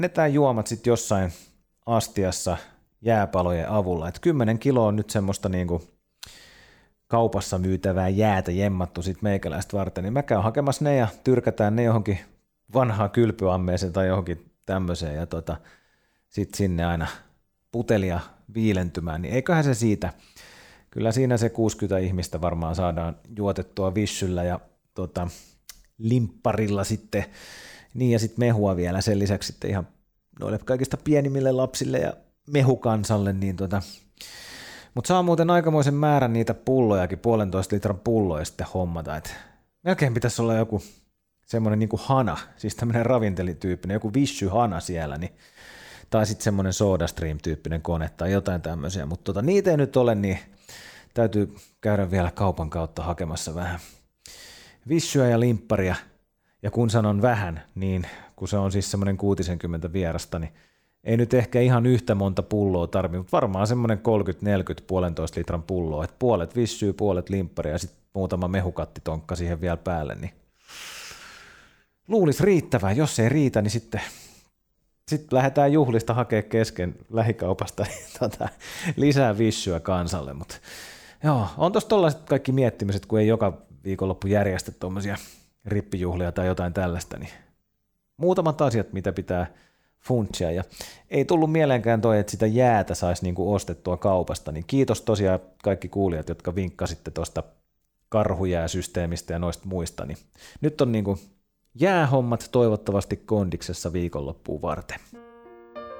Pidetään juomat sitten jossain astiassa jääpalojen avulla. Et 10 kiloa on nyt semmoista niinku kaupassa myytävää jäätä jemmattu sit meikäläistä varten, niin mä käyn hakemassa ne ja tyrkätään ne johonkin vanhaan kylpyammeeseen tai johonkin tämmöiseen ja sitten sinne aina putelia viilentymään, niin eiköhän se siitä. Kyllä siinä se 60 ihmistä varmaan saadaan juotettua vissyllä ja limpparilla sitten, niin ja sitten mehua vielä sen lisäksi sitten ihan noille kaikista pienimmille lapsille ja mehukansalle, niin mutta saa muuten aikamoisen määrän niitä pullojakin, 1,5 litran pulloja sitten hommata, että melkein pitäisi olla joku semmoinen niin kuin hana, siis tämmöinen ravintelityyppinen, joku vissyhana siellä, niin, tai sitten semmoinen SodaStream-tyyppinen kone tai jotain tämmöisiä, mutta niitä ei nyt ole, niin täytyy käydä vielä kaupan kautta hakemassa vähän vissyä ja limpparia, ja kun sanon vähän, niin kun se on siis semmoinen 60 vierasta, niin ei nyt ehkä ihan yhtä monta pulloa tarvitse, mutta varmaan semmoinen 30-40 1,5 litran pulloa, että puolet vissyä, puolet limpparia ja sitten muutama mehukattitonkka siihen vielä päälle, niin luulisi riittävää. Jos ei riitä, niin sitten lähdetään juhlista hakemaan kesken lähikaupasta lisää vissyä kansalle, mutta joo, on tuossa tollaiset kaikki miettimiset, kun ei joka viikonloppu järjestä tuommoisia rippijuhlia tai jotain tällaista, niin muutamat asiat, mitä pitää funtsia, ja ei tullut mieleenkään toi, että sitä jäätä saisi niinku ostettua kaupasta, niin kiitos tosiaan kaikki kuulijat, jotka vinkkasitte tuosta karhujääsysteemistä ja noista muista, niin nyt on niinku jäähommat toivottavasti kondiksessa viikonloppuun varten.